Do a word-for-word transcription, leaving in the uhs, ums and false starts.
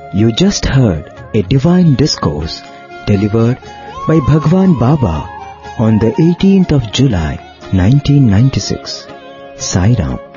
You just heard a divine discourse delivered by Bhagwan Baba on the eighteenth of July nineteen ninety-six. Sai Ram.